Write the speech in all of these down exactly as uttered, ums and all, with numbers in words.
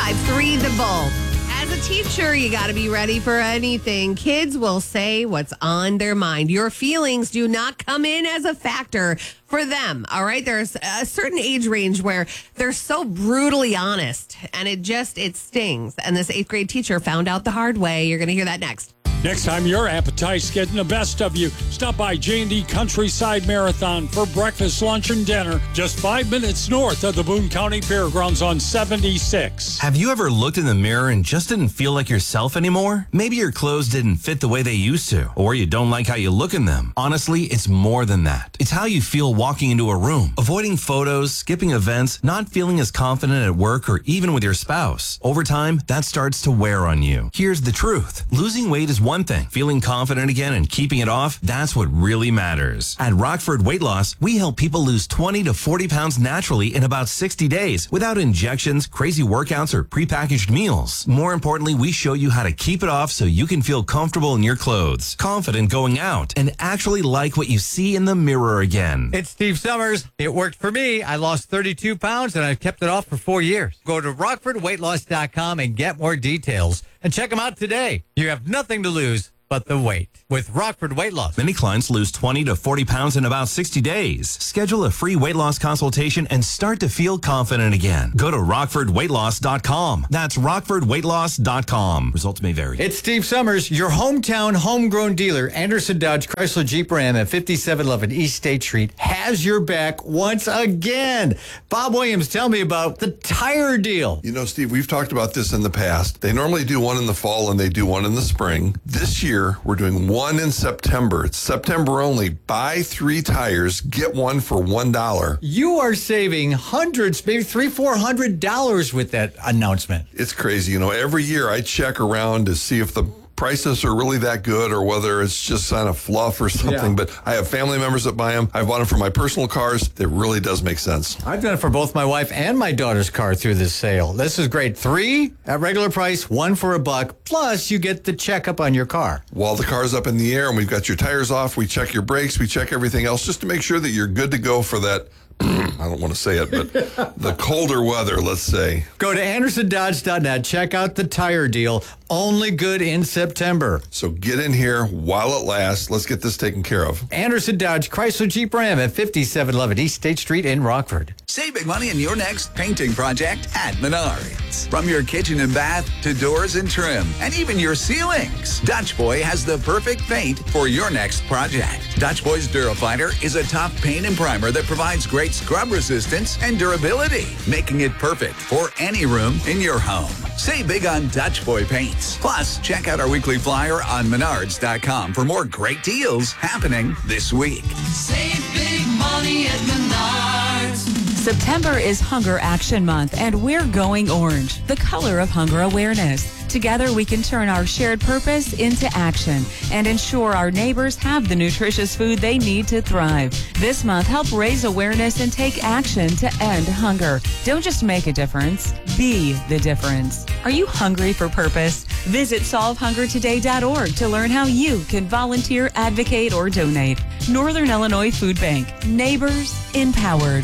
five three, The Bull. As a teacher, you got to be ready for anything. Kids will say what's on their mind. Your feelings do not come in as a factor for them, all right? There's a certain age range where they're so brutally honest, and it just, it stings. And this eighth grade teacher found out the hard way. You're going to hear that next. Next time your appetite's getting the best of you, stop by J and D Countryside Marathon for breakfast, lunch, and dinner just five minutes north of the Boone County Fairgrounds on seventy-six. Have you ever looked in the mirror and just didn't feel like yourself anymore? Maybe your clothes didn't fit the way they used to, or you don't like how you look in them. Honestly, it's more than that. It's how you feel walking into a room, avoiding photos, skipping events, not feeling as confident at work or even with your spouse. Over time, that starts to wear on you. Here's the truth. Losing weight is one thing. Feeling confident again and keeping it off, that's what really matters. At Rockford Weight Loss, we help people lose twenty to forty pounds naturally in about sixty days without injections, crazy workouts, or prepackaged meals. More importantly, we show you how to keep it off so you can feel comfortable in your clothes, confident going out, and actually like what you see in the mirror again. It's Steve Summers. It worked for me. I lost thirty-two pounds and I've kept it off for four years. Go to rockford weight loss dot com and get more details. And check them out today. You have nothing to lose but the weight with Rockford Weight Loss. Many clients lose twenty to forty pounds in about sixty days. Schedule a free weight loss consultation and start to feel confident again. Go to rockford weight loss dot com. That's rockford weight loss dot com. Results may vary. It's Steve Summers, your hometown homegrown dealer. Anderson Dodge Chrysler Jeep Ram at fifty-seven eleven East State Street has your back once again. Bob Williams, tell me about the tire deal. You know, Steve, we've talked about this in the past. They normally do one in the fall and they do one in the spring. This year, we're doing one in September. It's September only. Buy three tires, get one for one dollar. You are saving hundreds, maybe three, four hundred dollars with that announcement. It's crazy. You know, every year I check around to see if the prices are really that good or whether it's just kind of fluff or something. Yeah. But I have family members that buy them. I've bought them for my personal cars. It really does make sense. I've done it for both my wife and my daughter's car through this sale. This is great. Three at regular price, one for a buck. Plus, you get the checkup on your car. While the car's up in the air and we've got your tires off, we check your brakes, we check everything else just to make sure that you're good to go for that. I don't want to say it, but the colder weather, let's say. Go to anderson dodge dot net. Check out the tire deal. Only good in September. So get in here while it lasts. Let's get this taken care of. Anderson Dodge Chrysler Jeep Ram at fifty-seven eleven East State Street in Rockford. Save big money in your next painting project at Menards. From your kitchen and bath to doors and trim and even your ceilings, Dutch Boy has the perfect paint for your next project. Dutch Boy's Durafighter is a top paint and primer that provides great scrub resistance and durability, making it perfect for any room in your home. Save big on Dutch Boy paints. Plus, check out our weekly flyer on menards dot com for more great deals happening this week. Save big money at Menards. September is Hunger Action Month, and we're going orange, the color of hunger awareness. Together, we can turn our shared purpose into action and ensure our neighbors have the nutritious food they need to thrive. This month, help raise awareness and take action to end hunger. Don't just make a difference, be the difference. Are you hungry for purpose? Visit solve hunger today dot org to learn how you can volunteer, advocate, or donate. Northern Illinois Food Bank. Neighbors empowered.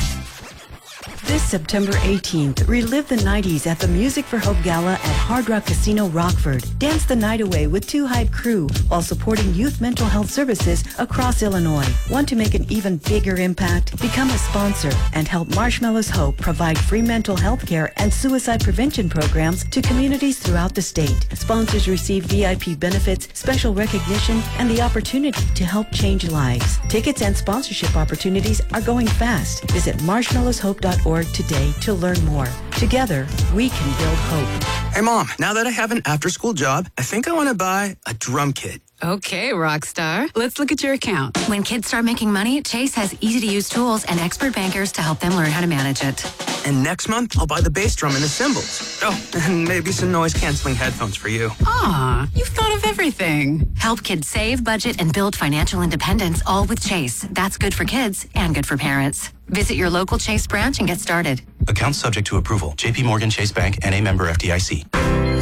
This September eighteenth, relive the nineties at the Music for Hope Gala at Hard Rock Casino Rockford. Dance the night away with Two Hype Crew while supporting youth mental health services across Illinois. Want to make an even bigger impact? Become a sponsor and help Marshmallows Hope provide free mental health care and suicide prevention programs to communities throughout the state. Sponsors receive V I P benefits, special recognition, and the opportunity to help change lives. Tickets and sponsorship opportunities are going fast. Visit marshmallows hope dot org today to learn more. Together, we can build hope. Hey, Mom, now that I have an after-school job, I think I want to buy a drum kit. Okay, Rockstar. Let's look at your account. When kids start making money, Chase has easy-to-use tools and expert bankers to help them learn how to manage it. And next month, I'll buy the bass drum and the cymbals. Oh, and maybe some noise-canceling headphones for you. Aw, you've thought of everything. Help kids save, budget, and build financial independence, all with Chase. That's good for kids and good for parents. Visit your local Chase branch and get started. Account subject to approval. J P Morgan Chase Bank, N A member F D I C.